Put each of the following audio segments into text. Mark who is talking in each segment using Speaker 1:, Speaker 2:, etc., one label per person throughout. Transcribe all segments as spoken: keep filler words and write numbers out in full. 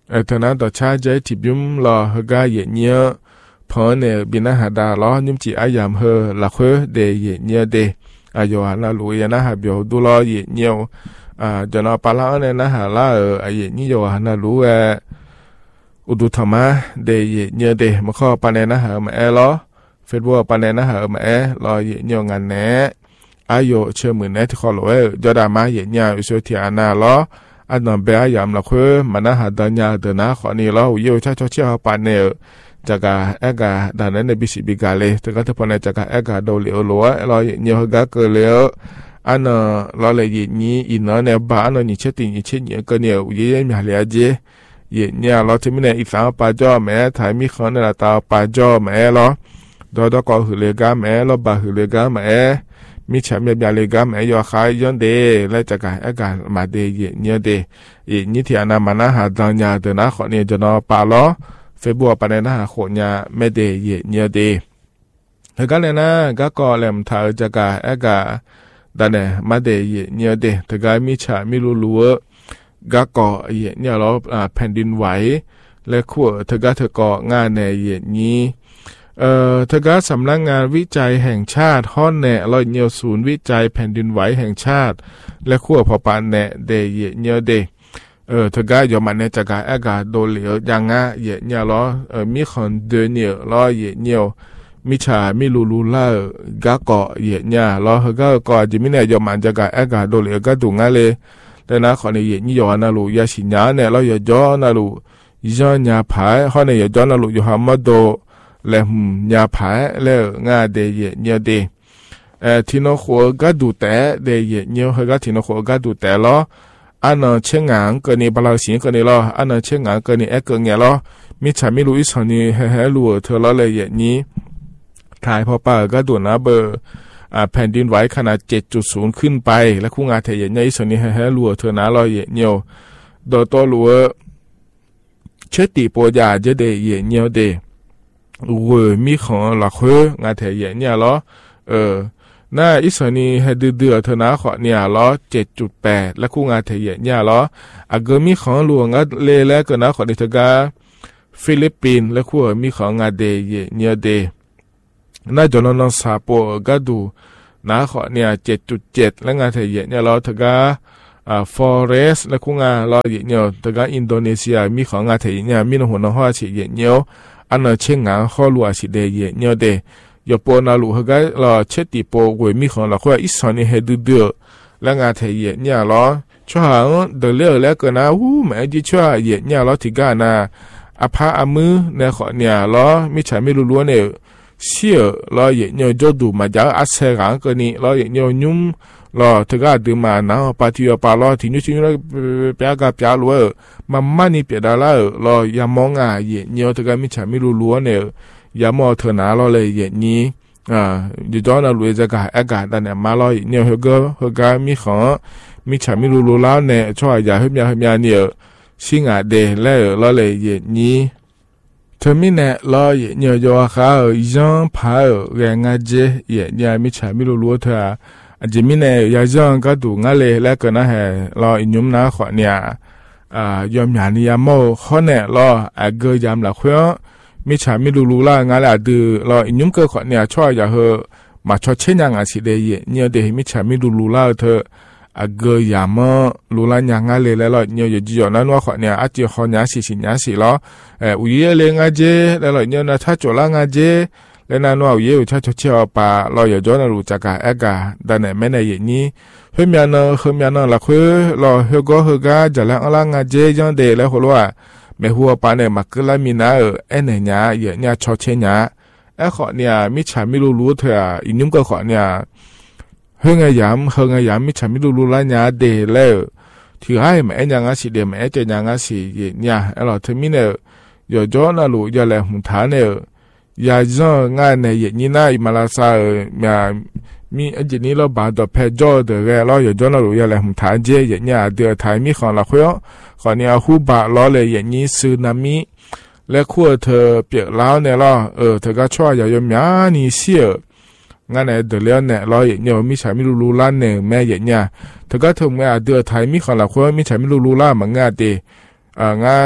Speaker 1: เออเท่านั้นต่อชาใจที่ยุ่มรอเฮกาเยเนียพอเนี่ยบินหาดาล้อยุ่มจีอายามเฮละเคเดเยเนียเดอายอนาลุยนะฮะเบียวดูล้อเยเนียวอ่าจนอปาลาเนี่ยนะฮะละเออไอเยนี่ยอนาลุเออุดุธรรมะเดเยเนียเดมาข้อปานเนี่ยนะฮะมาเอล้อเฟซบุ๊กปานเนี่ยนะฮะมาเอรอเยเนียวงานแหนอายอเชื่อมือแน่ที่ขอรู้เออจอดามาเยเนียอุโสที่อานาล้ออันนั้นเบียยามละคือมันน่าหาดันยาเดินนะขอนี่เราเยอะชาชเชื่อปานเนี่ยจากการเอกาดันนั้นในบิสิบิกาเลยแต่ก็ถ้าพอในจากการเอกาดูเหลียวลัวเราเยอะก็เกลียวอันนั้นเราเลยยี่นี้อินนั้นเนี่ยบ้านนั้นยิ่งเชื่อติยิ่งเชื่อเนี่ยก็เนี่ยยี่ยังมีหลายเจยี่เนี่ยเราที่มีเนี่ยอีสานป่าจ่อแม่ถ่ายมีคนในตาป่าจ่อแม่เราดอดก็หือเลกาแม่เราบ่หือเลกาแม่มีฉามยาเลกาแม่ยอขายย้อนเดและจากการเอกามาเดยี่เนี่ยเดยี่นี่ที่อันนั้นมันน่าหาดันยาเดินนะขอเนี่ยจะนอป่าล้อเฟซบุ๊กปานน่าหาขอเนี่ยไม่เดยี่เนี่ยเดแล้วก็เลยนะก็ก็แหลมถ่ายจากการเอกาดันเนี่ยมาเดย์เนี่ยเดแต่ก็มีฉาไม่รู้รู้ว่าก็ก่อเนี่ยเราแผ่นดินไหวและขั้วเธอก็เธอก่องานในนี้เอ่อเธอก็สำนักงานวิจัยแห่งชาติห้อนแน่เราเนี่ยศูนย์วิจัยแผ่นดินไหวแห่งชาติและขั้วพอปานแน่เดย์เนี่ยเดเออเธอก็ยอมมันเนี่ยจากการอากาศโดนเหลียวยังงะเนี่ยเราเออมีคนเดินเนี่ยเราเนี่ยมิชามิลูลูล่ากะเกาะเยเนี่ยเราเฮก็ก็จิมิเนี่ยยอมมันจะกะเอกาโดเลก็ตุงะเลยแต่นะขอเนี่ยนี่ยอนะลูยาชิญาเนี่ยเราอย่าจอนะลูยอญาผายขอเนี่ยอย่าจอนะลูอยู่หามโดและหมญาผายแล้วงาเดเยเนี่ยเดเอ่อที่นอขัวก็ดูแต่เดเยเนี่ยเฮก็ที่นอขัวก็ดูแต่ล้ออันนั้นเชิงงานก็นี่บลาสิงก็นี่ล้ออันนั้นเชิงงานก็นี่เอกเนี่ยล้อมิชามิลูอีสนี่เฮเฮลูเธอล้อเลยเยนี้ขายพอป่าก็ด่วนนะเบอร์อ่าแผ่นดินไหวขนาด เจ็ดจุดศูนย์ ขึ้นไปและคู่งานเทียนใหญ่ส่วนนี้ให้รัวเธอนะรอเยเนียวโดยตัวรัวเชิดตีปัวยาจะเดเยเนียวเดเวมีของหลักเฮืองานเทียนเนี่ยล้อเออหน้าอิสนีให้เดือดเธอนะขอเนี่ยล้อ เจ็ดจุดแปด และคู่งานเทียนเนี่ยล้ออ่ะก็มีของหลวงอ่ะเลแล้วก็นะขอเดทกาฟิลิปปินส์และคู่มีของงานเดเยเนียวเดน่าจะนอนซาโปก็ดูนะขอเนี่ย เจ็ดจุดเจ็ด แล้วงานเทียนเนี่ยเราถึงก็อ่าฟอเรสและคู่งานเราเนี่ยถึงก็อินโดนีเซียมีของงานเทียนเนี่ยมีหัวหน้าหัวเฉียนเนี่ยอันนั้นเช่นงานข้อลัวสิเดียเนี่ยเดยปนาลูเขาก็เราเช็ดตีโปเวมีของเราคืออิสราเอลให้ดูเดือแล้วงานเทียนเนี่ยเราช่วงเดือดเลือดแล้วก็นะวู้แม่จีช่วยเย็นเนี่ยเราถึงก็นะอาภาอามือในขอเนี่ยเราไม่ใช่ไม่รู้ล้วนเนี่ยเชื่อเราเยอะจดูมาจากอาเซียนกันนี่เราเยอะยุ่มเราถึงก็ดูมานะปาที่ปาเราที่นี่ที่นี่เปียกับเปียลัวมันมันนี่เปียดาละเราอย่ามองอ่ะเยอะถึงก็ไม่ใช่ไม่รู้ล้วนเนี่ยอย่ามองเถอะนะเราเลยเยอะนี้อ่าอยู่จอนะรู้จะกับอากาศแต่เนี่ยมาเราเนี่ยเฮก็เฮก็มีของมีใช่ไม่รู้ล้วนเนี่ยช่วยอย่าให้มีให้มีเนี่ยสิ่งอ่ะเดแล้วเราเลยเยอะนี้เธอไม่แน่รอเยอะๆเขาย้อนผ่าเรื่องเจเยอะๆไม่ใช่ไม่รู้รู้เธออาจจะไม่แน่ย้อนก็ดูงั้นเลยแล้วก็นะฮะรออินยมนะขอเนี่ยอ่ายอมหยานี่ยามโม่ข้อเนี่ยรออาเกยามหลักเพื่อไม่ใช่ไม่รู้รู้ละงั้นแหละดูรออินยมก็ขอเนี่ยช่วยอย่าเหอะมาช่วยเช่นยังอาสิเดียเนี่ยเดี๋ยวไม่ใช่ไม่รู้รู้ละเธออาเกยามรู้ละยังงั้นเลยแล้วรอเนี่ยอยู่จีนั้นว่าขอเนี่ยอาจจะขอเนี่ยสิสิเนี่ยสิล้อเออวิเยเลงอาเจแล้วเราเนี่ยนะถ้าจละงาเจแล้วนั่นว่าวิเยถ้าจะเชื่อป่าเราอย่าย้อนรู้จักการเอกาแต่เนี่ยไม่ในอย่างนี้เฮ้ยมีอันนั้นเฮ้ยมีอันนั้นละคือเราเฮก็เฮก็จะละละงาเจย้อนเดแล้วหัวว่าไม่หัวป่าเนี่ยมักละมีนะเออเอ็นเนี่ยอย่างเนี่ยชอบเชเนี่ยไอ้ขอเนี่ยมิฉาไม่รู้รู้เถอะอีนุ่มก็ขอเนี่ยเฮงไงยามเฮงไงยามมิฉาไม่รู้รู้ละเนี่ยเดแล้วที่ให้แม่ยังอาศิเดแม่จะยังอาศิเนี่ยไอ้เราถึงมีเนี่ยอย่าย้อนนะลูกอย่าแหลมฐานเนี่ยอย่าย้อนง่ายเนี่ยอย่างนี้นะอิมาลาซาเออมีอันนี้เราบาดเพจอเดอร์เราอย่าย้อนนะลูกอย่าแหลมฐานเจอย่างเนี่ยเดือดไทยมีของเราคุยขอเนี่ยหูบาล้อเลยอย่างนี้ซึนามิและขั้วเธอเปียกแล้วเนี่ยเราเออเธอก็ช่วยอย่ายอมยานี่เสียงั้นเนี่ยเดือดเลี้ยเนี่ยเราอย่างเนี่ยมีใช้ไม่รู้รู้ล้านเนี่ยแม่อย่างเนี่ยเธอก็ถึงแม่เดือดไทยมีของเราคุยมีใช้ไม่รู้รู้ล้านเหมือนงานดีอ่างาน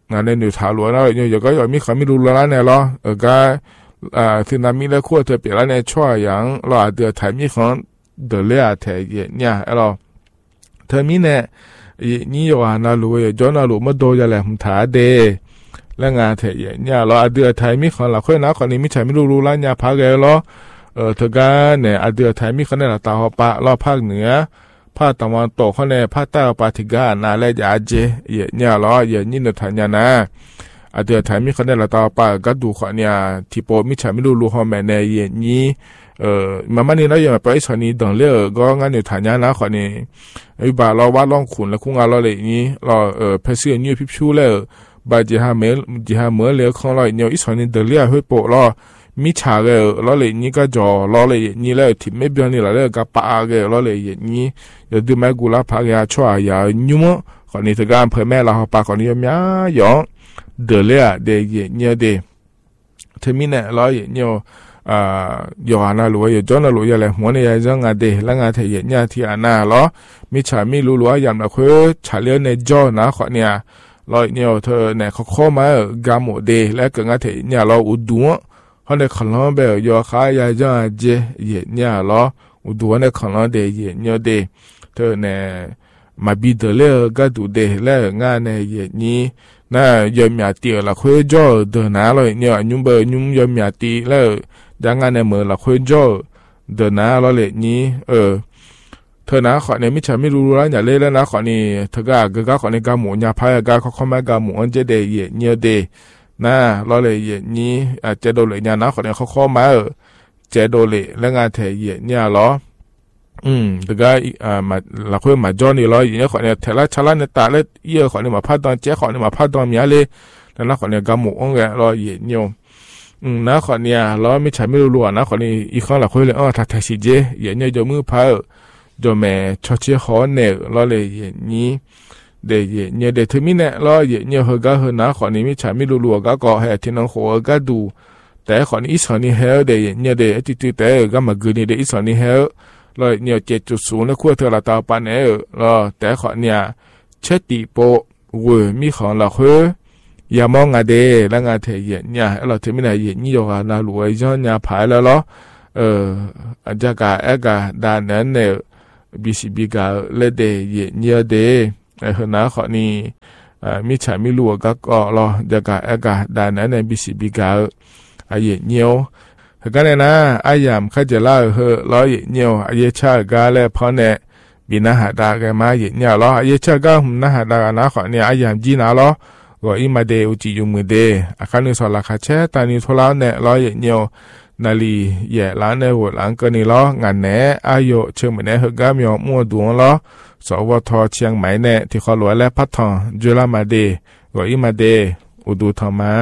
Speaker 1: งานในหนูถาหลวงแล้วเนี่ยก็ยังมีเขาไม่รู้แล้วเนี่ยหรอเออก็อ่าที่นั่นมีแล้วขั้วเธอเปลี่ยนแล้วเนี่ยช่วยอย่างเราเดือดถ่ายมีของเดือดเลี้ยแทยเนี่ยไอ้เราเธอมีเนี่ยนี่อยู่อ่ะน่ารู้ย้อนน่ารู้มาโดนอะไรผมถาเดแล้วงานเทยเนี่ยเราเดือดถ่ายมีของเราค่อยนะคนนี้ไม่ใช่ไม่รู้รู้แล้วเนี่ยพักเลยหรอเออเธอก็เนี่ยเดือดถ่ายมีคนเนี่ยเราตาหัวปะเราภาคเหนือภาคตะวันตกเขาเนี่ยภาคใต้ปาทิกานาและยาเจเนี่ยเราอย่างนี้เนี่ยทางเนี่ยนะอาเดือดถ่ายมีคนเนี่ยเราตาปะก็ดูเขาเนี่ยที่โปมิใช่ไม่รู้รู้เขาแม่เนี่ยอย่างนี้เออมามันนี่เราอย่างไปไอ้ชนี้ดังเลือก็งั้นเนี่ยทางเนี่ยนะเขาเนี่ยไอ้บ่าเราว่าลองขุนแล้วคุ้งเราเลยนี้เราเออเพเซียนี่พิบชูเลยบาจีฮาเมลจีฮาเมลเลยของเราเนี่ยไอ้ชนี้ดังเลือเฮ้ยโปเรามีชาเกอเราเลยนี่ก็จอเราเลยนี่เลยที่ไม่เบี้ยนี่เราเลยก็ปาเกอเราเลยนี่อย่าดูแม่กูละพากยาช่วยอย่ายุ่งคนนี้ถ้าการเพื่อแม่เราปาคนนี้มีอ่ะยองเดือดเลยเดี๋ยวเนี่ยเดี๋ยวเธอมีเนี่ยเราเนี่ยอ่าอยู่อันนั้นรู้อยู่จนเรารู้อย่างไรหัวเนี่ยยังงาเดแล้วงาเทียเนี่ยที่อันนั้นเรามีชาไม่รู้รู้อย่างเราคือชาเลี้ยในจอนะคนเนี่ยเราเนี่ยเธอเนี่ยเขาเข้ามากาโมเดแล้วก็งาเทียเนี่ยเราอุดมเขาในขนมแบบยอขายาจังเจเนี่ยเราอุดมในขนมเดยเนี่ยเดเธอเนี่ยมาบิดเลยก็ดูเดแล้วงานเนี่ยนี่น่ายอมยาตีละคุยจ่อเดินหน้าเลยเนี่ยยุ่งเบอร์ยุ่งยอมยาตีแล้วดังงานเนี่ยเมื่อละคุยจ่อเดินหน้าเราเลยนี่เออเธอนะขอเนี่ยมิจฉาไม่รู้แล้วอย่าเล่นแล้วนะขอนี่เธอก็ก็ก็ขอเนี่ยกาหมูยาพายก็เขาเข้ามากาหมูอันเจเดยเนี่ยเดน่าเราเลยนี่อาจจะโดนเลยเนี่ยนะขอเนี่ยเขาเข้ามาเจโดเลยแล้วงานเทียเนี่ยหรออืมแต่ก็อ่ามาเราคุยมาจอนี่เราอย่างเงี้ยขอเนี่ยเทล่าชาลาเนี่ยตาเล็ดเยอะขอเนี่ยมาพัดตอนเจ๊ขอเนี่ยมาพัดตอนมีอะไรแล้วนะขอเนี่ยกาหมูอ่องแกเราอย่างเงี้ยอืมนะขอเนี่ยเราไม่ใช่ไม่รู้ล้วนนะขอเนี่ยอีกครั้งเราคุยเลยอ๋อถ้าแท็กซี่เจ๊อย่างเงี้ยจะมือพายจะแม่ชดเชยขอเนี่ยเราเลยอย่างนี้เดี๋ยวเนี่ยเดี๋ยวถึงมีเนี่ยเราอย่างเงี้ยเขาก็เฮนะขอเนี่ยไม่ใช่ไม่รู้ล้วนก็ก็ให้ที่น้องหัวก็ดูแต่ขอเนี่ยอีสานนี่เฮลเดี๋ยวเนี่ยเดี๋ยวที่ที่แต่ก็มาเกินเนี่ยเดี๋ยวอีสานนี่เฮลเราเนี่ยเจ็ดจุดศูนย์แล้วขั้วเธอละตาปานเออเราแต่ขอเนี่ยเช็ดตีโปเวมีของเราคืออย่ามองงาเดแล้วงาเทียเนี่ยเราถึงไม่ได้เย็นนี่อยู่กันนะรวยจนเนี่ยผายแล้วเหรอเอออาจจะกาเอกาดานนั้นเนี่ยบิสิบิกาเลเดเย็นเนี่ยเดไอ้คนนั้นขอนี่อ่ามิจฉาไม่รู้ก็ก็เราจะกาเอกาดานนั้นเนี่ยบิสิบิกาไอ้เย็นเนี่ยก็เนี่ยนะไอ้ยามข้าจะเล่าเหอะร้อยเนียวไอ้ชาก็เลยพอเนี่ยบินหาดากันมาเนียวล้อไอ้ชาก็หุ่นหาดากันนะขอเนี่ยไอ้ยามจีน่าล้อก็อีมาเดอุจิยุมือเดอาการนึกสละคาเชตานิทุลาเนี่ยร้อยเนียวนาลีแย่ล้านเนี่ยหัวหลังก็นี่ล้องานเนี่ยอายุเชื่อเหมือนเนี่ยเหอะก็มีมัวดวงล้อสวทเชียงใหม่เนี่ยที่เขาหลวงและพัฒน์จุฬามาเดก็อีมาเดอุดูธรรมะ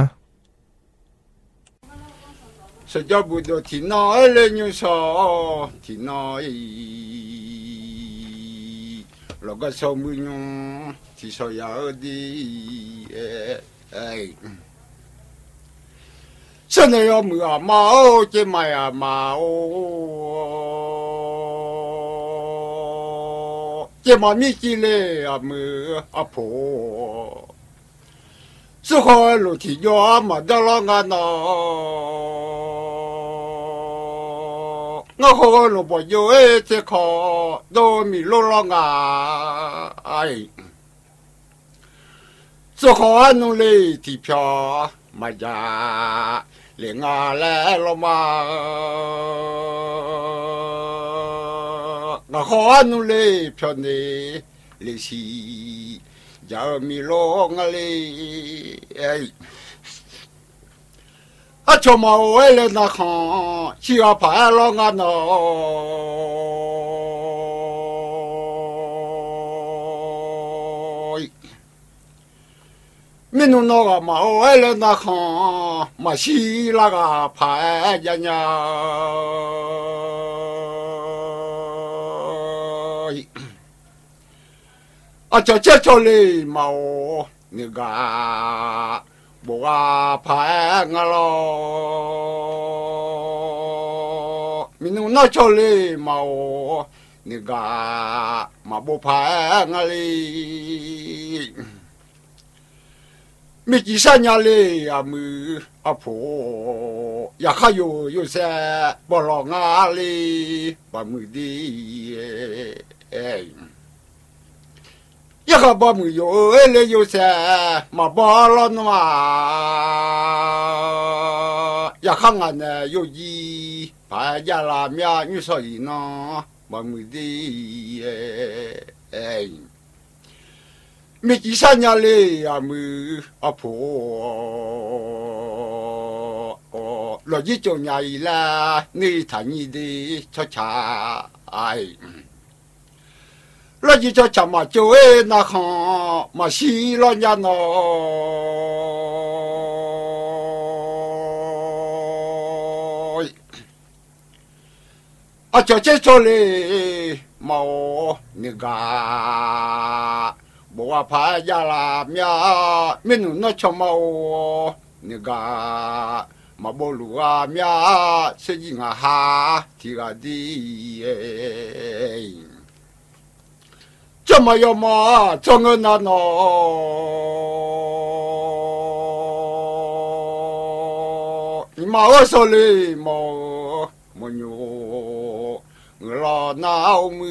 Speaker 2: สจบุตรที่น้อยเลยยูสอที่น้อยเราก็สมุยงที่สอยาวดีเอ้ยเสนอมือมาโอเจไม่มาโอเจมามีกิเลสมืออโผสุขลุที่ยอมมาดลองานองาขอหนูบอกโยเอเจขอโดมีโลลองาไอสุขหนูเลยที่พอมาจาเลี้ยงาแล้วลมางาขอหนูเลยพอนี่เลยสิจะมีโลงอะไรอาชมาเวลนักชีวภาลงานอมินุนกมาเวลนักมาชีลากาภายัญญาอาจจะเจ้าชเลยมาเนื้อกาบัวพายงาลอมินุน่าชเลยมาเนื้อกามาบัวพายงาลี没几三年嘞啊没阿婆，也还有有些不老牙嘞，把没的哎。一个把没有哎嘞有些嘛把了嘛，也看俺呢有一把家拉面你说一呢，把没的哎。没几三年嘞啊没阿婆，哦，老一九年以来，你谈你的出差哎。老一叫什么就哎那行嘛西老年喏，啊叫这说嘞毛那个，不话怕呀啦咩，没弄那什么那个嘛不路啊咩，是应啊哈提个的。这么要嘛，这个那喏，你妈我说嘞嘛，么牛，我老闹么，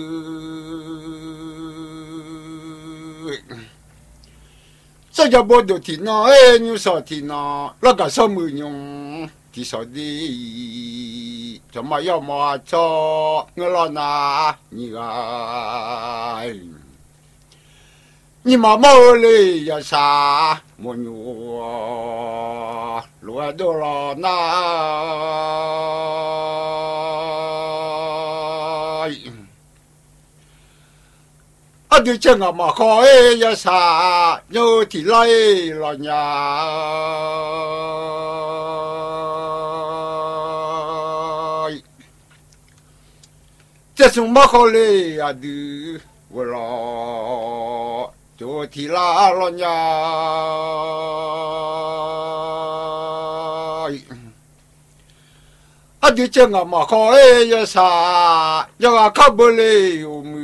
Speaker 2: 这家不都听呐？哎，你说听呐？那个什么用？提说的，这么要嘛做我老拿你个，你妈妈嘞要啥么牛，路都老拿，啊对这个嘛好哎要啥，有提来老娘。这种么好嘞呀的，我老就提拉老娘，啊对这个么好哎呀啥，要啊看不嘞有么，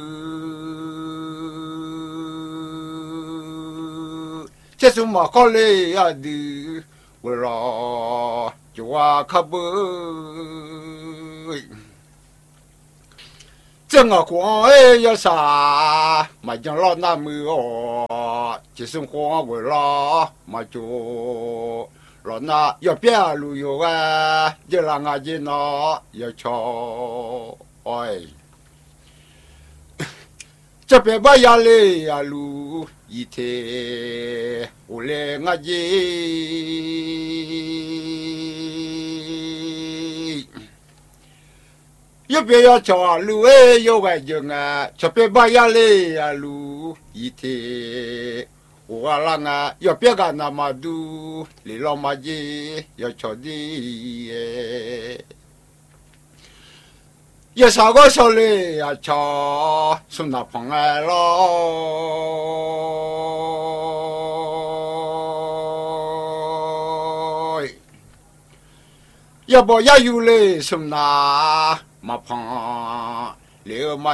Speaker 2: 这种么好嘞呀的，我老就啊看不。这个光哎要啥？嘛讲老那么哦，就是光为了嘛就老那要变路有啊，就让俺家那要瞧哎，这边把压力呀路一天，我来俺家。要不要叫路哎？有外景啊，这边把压力啊路一天，我让啊要别个那么多，你老妈子要瞧的耶，要啥个说嘞要瞧，送那朋爱咯，要不要有嘞送那？嘛胖了嘛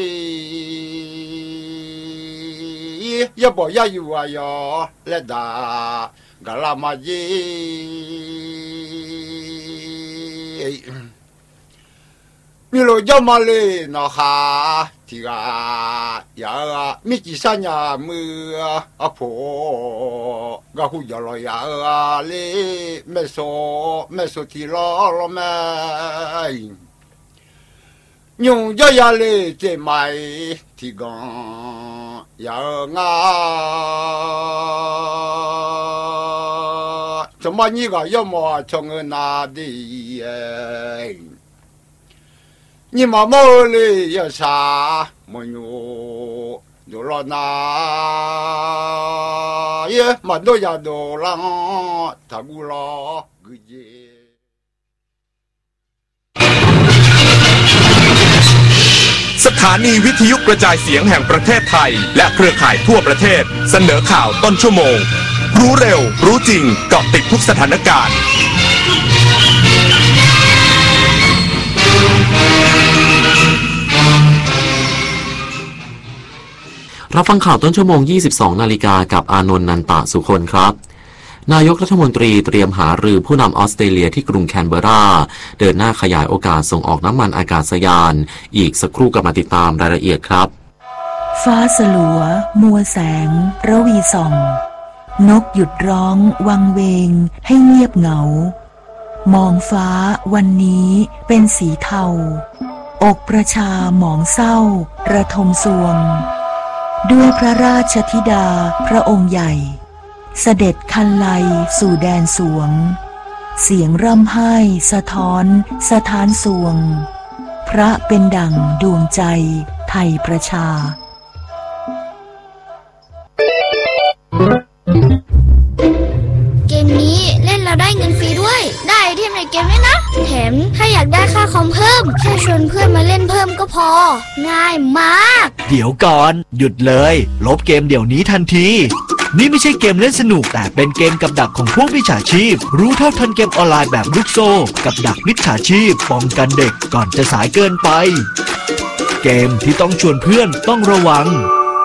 Speaker 2: 耶，也不也有啊哟，来打个啦嘛耶，你老家嘛嘞那哈提个呀，米几三呀么阿婆，个胡要了呀嘞，没说没说提了了没。用着呀嘞，在买提供呀啊，怎么你个要么从我那的耶？你妈妈嘞要啥么有？有了那也蛮多呀多啦，他不了个耶。
Speaker 3: สถานีวิทยุกระจายเสียงแห่งประเทศไทยและเครือข่ายทั่วประเทศเสนอข่าวต้นชั่วโมงรู้เร็วรู้จริงเกาะติดทุกสถานการณ์
Speaker 4: รับฟังข่าวต้นชั่วโมง ยี่สิบสองนาฬิกากับอานนท์ นันตะสุคนครับนายกรัฐมนตรีเตรียมหารือผู้นำออสเตรเลียที่กรุงแคนเบอร์ราเดินหน้าขยายโอกาสส่งออกน้ำมันอากาศยานอีกสักครู่กลับมาติดตามรายละเอียดครับ
Speaker 5: ฟ้าสลัวมัวแสงระวีส่องนกหยุดร้องวังเวงให้เงียบเหงามองฟ้าวันนี้เป็นสีเทาอกประชาหมองเศร้าระทมสวงด้วยพระราชธิดาพระองค์ใหญ่เสด็จคันไลสู่แดนสวงเสียงร่ำไห้สะท้อนสะท้านสวงพระเป็นดั่งดวงใจไทยประชา
Speaker 6: เกมนี้เล่นแล้วได้เงินฟรีด้วยได้ไอเทมในเกมด้วยนะแถมถ้าอยากได้ค่าคอมเพิ่มแค่ชวนเพื่อนมาเล่นเพิ่มก็พอง่ายมาก
Speaker 7: เดี๋ยวก่อนหยุดเลยลบเกมเดี๋ยวนี้ทันทีนี่ไม่ใช่เกมเล่นสนุกแต่เป็นเกมกับดักของพวกมิจฉาชีพรู้เท่าทันเกมออนไลน์แบบลูกโซ่กับดักมิจฉาชีพป้องกันเด็กก่อนจะสายเกินไปเกมที่ต้องชวนเพื่อนต้องระวัง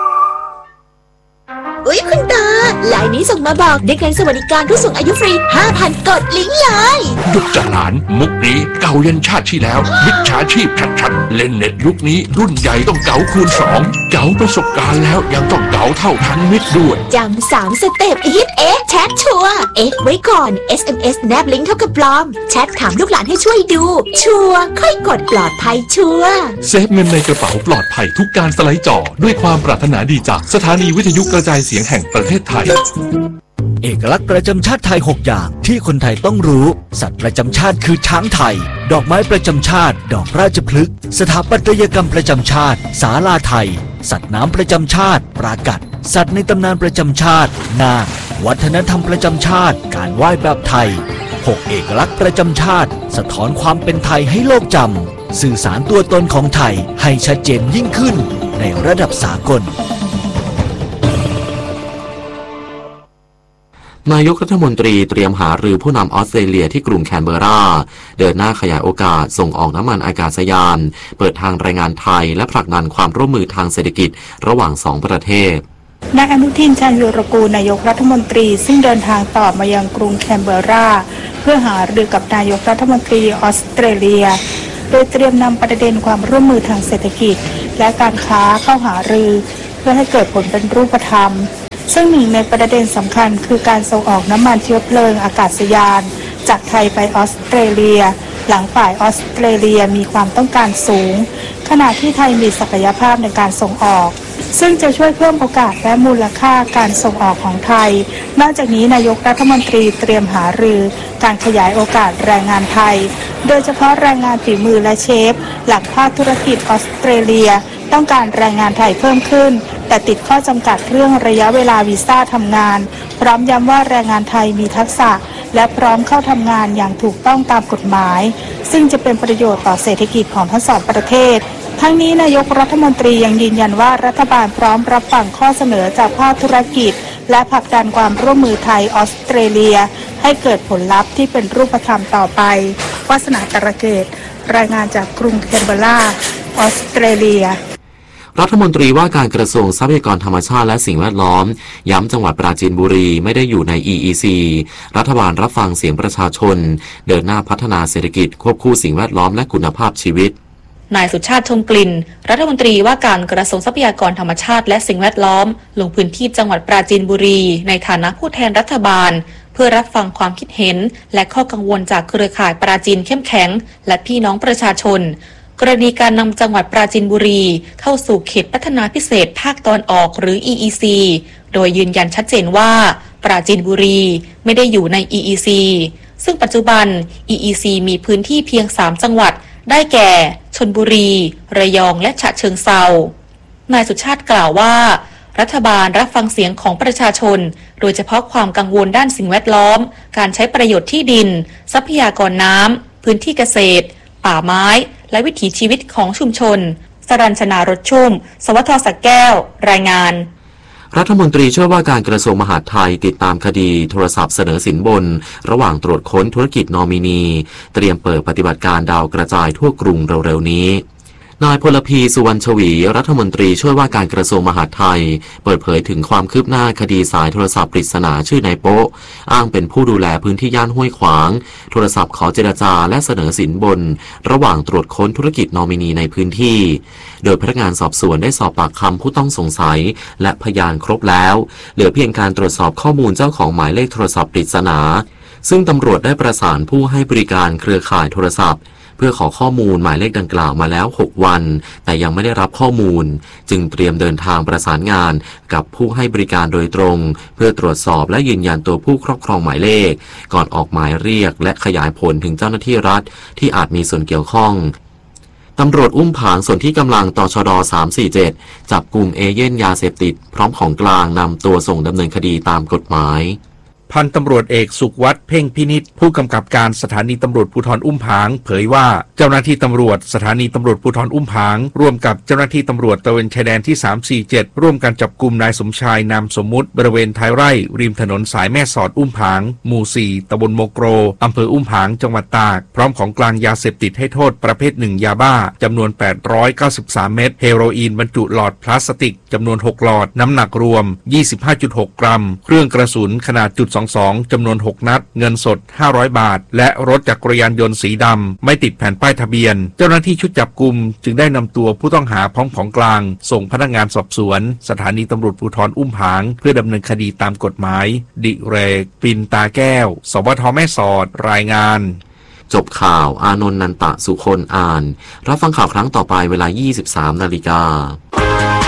Speaker 8: อุ๊ยคุณตาไลน์นี้ส่งมาบอกได้เงินสวัสดิการผู้สูงอายุฟรี ห้าพัน กดลิงก์เลย
Speaker 9: ยุคจหลานมุกนี้เก่ายันชาติที่แล้วมิจฉาชีพชัดๆเล่นเน็ตยุคนี้รุ่นใหญ่ต้องเก๋าคูณสองเก๋าประสบการณ์แล้วยังต้องเก๋าเท่าทันมิตรด้วย
Speaker 8: จำสามสเต็ปฮิตเอ๊ะแชทชัวร์เอ๊ะไว้ก่อน เอส เอ็ม เอส แนบลิงก์เท่ากับปลอมแชทถามลูกหลานให้ช่วยดูชัวร์ค่อยกดปลอดภัยชัวร์
Speaker 3: เซฟเงินในกระเป๋าปลอดภัยทุกการสไลด์จอด้วยความปรารถนาดีจากสถานีวิทยุกระจายเสียงแห่งประเทศไทย
Speaker 7: เอกลักษณ์ประจำชาติไทยหกอย่างที่คนไทยต้องรู้สัตว์ประจำชาติคือช้างไทยดอกไม้ประจำชาติดอกราชพฤกษ์สถาปัตยกรรมประจำชาติศาลาไทยสัตว์น้ำประจำชาติปรากัดสัตว์ในตำนานประจำชาตินาควัฒนธรรมประจำชาติการไหว้แบบไทยหกเอกลักษณ์ประจำชาติสะท้อนความเป็นไทยให้โลกจำสื่อสารตัวตนของไทยให้ชัดเจนยิ่งขึ้นในระดับสากล
Speaker 4: นายกรัฐมนตรีเตรียมหารือผู้นำออสเตรเลียที่กรุงแคนเบอร์ราเดินหน้าขยายโอกาสส่งออกน้ำมันอากาศยานเปิดทางแรงงานไทยและผลักดันความร่วมมือทางเศรษฐกิจระหว่างสองประเทศ
Speaker 10: นายอนุทินชาญวีรกูลนายกรัฐมนตรีซึ่งเดินทางต่อมายังกรุงแคนเบอร์ราเพื่อหารือกับนายกรัฐมนตรีออสเตรเลียโดยเตรียมนำประเด็นความร่วมมือทางเศรษฐกิจและการค้าเข้าหารือเพื่อให้เกิดผลเป็นรูปธรรมซึ่งหนึ่งในประเด็นสำคัญคือการส่งออกน้ำมันเชื้อเพลิงอากาศยานจากไทยไปออสเตรเลียหลังฝ่ายออสเตรเลียมีความต้องการสูงขณะที่ไทยมีศักยภาพในการส่งออกซึ่งจะช่วยเพิ่มโอกาสและมูลค่าการส่งออกของไทยนอกจากนี้นายกรัฐมนตรีเตรียมหารือการขยายโอกาสแรงงานไทยโดยเฉพาะแรงงานฝีมือและเชฟหลักภาคธุรกิจออสเตรเลียต้องการแรงงานไทยเพิ่มขึ้นแต่ติดข้อจำกัดเรื่องระยะเวลาวีซ่าทำงานพร้อมย้ำว่าแรงงานไทยมีทักษะและพร้อมเข้าทำงานอย่างถูกต้องตามกฎหมายซึ่งจะเป็นประโยชน์ต่อเศรษฐกิจของทั้งสองประเทศทั้งนี้นายกรัฐมนตรียังยืนยันว่ารัฐบาลพร้อมรับฟังข้อเสนอจากภาคธุรกิจและผลักดันความร่วมมือไทยออสเตรเลียให้เกิดผลลัพธ์ที่เป็นรูปธรรมต่อไปวาสนาตระเกตรายงานจากกรุงแคนเบอร์ราออสเตรเลีย
Speaker 4: รัฐมนตรีว่าการกระทรวงทรัพยากรธรรมชาติและสิ่งแวดล้อมย้ำจังหวัดปราจีนบุรีไม่ได้อยู่ใน อี อี ซี รัฐบาลรับฟังเสียงประชาชนเดินหน้าพัฒนาเศรษฐกิจควบคู่สิ่งแวดล้อมและคุณภาพชีวิต
Speaker 11: นายสุชาติชมกลิ่นรัฐมนตรีว่าการกระทรวงทรัพยากรธรรมชาติและสิ่งแวดล้อมลงพื้นที่จังหวัดปราจีนบุรีในฐานะผู้แทนรัฐบาลเพื่อรับฟังความคิดเห็นและข้อกังวลจากเครือข่ายปราจีนเข้มแข็งและพี่น้องประชาชนกรณีการนำจังหวัดปราจีนบุรีเข้าสู่เขตพัฒนาพิเศษภาคตะวันออกหรือ อี อี ซี โดยยืนยันชัดเจนว่าปราจีนบุรีไม่ได้อยู่ใน อี อี ซี ซึ่งปัจจุบัน อี อี ซี มีพื้นที่เพียงสามจังหวัดได้แก่ชลบุรีระยองและฉะเชิงเทรานายสุชาติกล่าวว่ารัฐบาลรับฟังเสียงของประชาชนโดยเฉพาะความกังวลด้านสิ่งแวดล้อมการใช้ประโยชน์ที่ดินทรัพยากรน้ำพื้นที่เกษตรป่าไม้และวิถีชีวิตของชุมชนสรัญชนารถชุ่มสวทสักแก้วรายงาน
Speaker 4: รัฐมนตรีช่วยว่าการกระทรวงมหาดไทยติดตามคดีโทรศัพท์เสนอสินบนระหว่างตรวจค้นธุรกิจนอมินีเตรียมเปิดปฏิบัติการดาวกระจายทั่วกรุงเร็วๆนี้นายพลพีสุวรรณชวีรัฐมนตรีช่วยว่าการกระทรวงมหาดไทยเปิดเผยถึงความคืบหน้าคดีสายโทรศัพท์ปริศนาชื่อนายโป๊ะอ้างเป็นผู้ดูแลพื้นที่ย่านห้วยขวางโทรศัพท์ขอเจรจาและเสนอสินบนระหว่างตรวจค้นธุรกิจนอมินีในพื้นที่โดยพนักงานสอบสวนได้สอบปากคำผู้ต้องสงสัยและพยานครบแล้วเหลือเพียงการตรวจสอบข้อมูลเจ้าของหมายเลขโทรศัพท์ปริศนาซึ่งตำรวจได้ประสานผู้ให้บริการเครือข่ายโทรศัพท์เพื่อขอข้อมูลหมายเลขดังกล่าวมาแล้วหกวันแต่ยังไม่ได้รับข้อมูลจึงเตรียมเดินทางประสานงานกับผู้ให้บริการโดยตรงเพื่อตรวจสอบและยืนยันตัวผู้ครอบครองหมายเลขก่อนออกหมายเรียกและขยายผลถึงเจ้าหน้าที่รัฐที่อาจมีส่วนเกี่ยวข้องตำรวจอุ้มผางส่วนที่กำลังตชดสามสี่เจ็ดจับกลุ่มเอเย่นยาเสพติดพร้อมของกลางนำตัวส่งดำเนินคดีตามกฎหมาย
Speaker 12: พันตำรวจเอกสุขวัฒน์เพ่งพินิจผู้กำกับการสถานีตำรวจภูธรอุ้มผางเผยว่าเจ้าหน้าที่ตำรวจสถานีตำรวจภูธรอุ้มผางร่วมกับเจ้าหน้าที่ตำรวจตระเวนชายแดนที่สามสี่เจ็ดร่วมกันจับกุมนายสมชายนามสมมุติบริเวณท้ายไร่ริมถนนสายแม่สอดอุ้มผางหมู่สี่ตำบลโมโกรอำเภออุ้มผางจังหวัดตากพร้อมของกลางยาเสพติดให้โทษประเภทหนึ่งยาบ้าจำนวนแปดร้อยเก้าสิบสามเม็ดเฮโรอีนบรรจุหลอดพลาสติกจำนวนหกหลอดน้ำหนักรวม ยี่สิบห้าจุดหก กรัมเครื่องกระสุนขนาดจุดสองสองจำนวนหกนัดเงินสดห้าร้อยบาทและรถจักรยานยนต์สีดำไม่ติดแผ่นป้ายทะเบียนเจ้าหน้าที่ชุดจับกุมจึงได้นำตัวผู้ต้องหาพร้อมของกลางส่งพนักงานสอบสวนสถานีตำรวจภูธรอุ้มผางเพื่อดำเนินคดีตามกฎหมายดิเรกปินตาแก้วสวทแม่สอดรายงาน
Speaker 4: จบข่าวอานนท์นันตะสุคนอ่านรับฟังข่าวครั้งต่อไปเวลา ยี่สิบสามนาฬิกา